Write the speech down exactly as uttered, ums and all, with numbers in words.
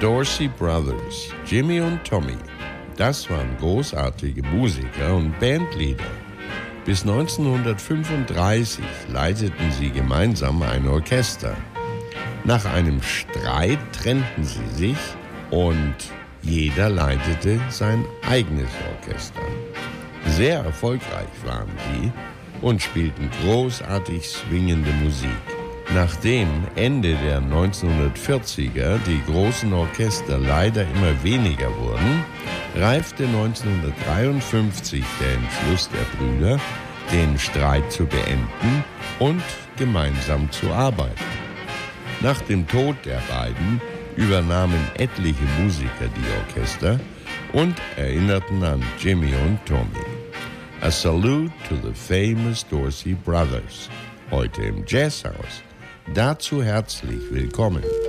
Dorsey Brothers, Jimmy und Tommy, das waren großartige Musiker und Bandleader. Bis neunzehnhundertfünfunddreißig leiteten sie gemeinsam ein Orchester. Nach einem Streit trennten sie sich und jeder leitete sein eigenes Orchester. Sehr erfolgreich waren sie und spielten großartig swingende Musik. Nachdem Ende der neunzehnhundertvierziger die großen Orchester leider immer weniger wurden, reifte neunzehnhundertdreiundfünfzig der Entschluss der Brüder, den Streit zu beenden und gemeinsam zu arbeiten. Nach dem Tod der beiden übernahmen etliche Musiker die Orchester und erinnerten an Jimmy und Tommy. A salute to the famous Dorsey Brothers, heute im Jazzhaus. Dazu herzlich willkommen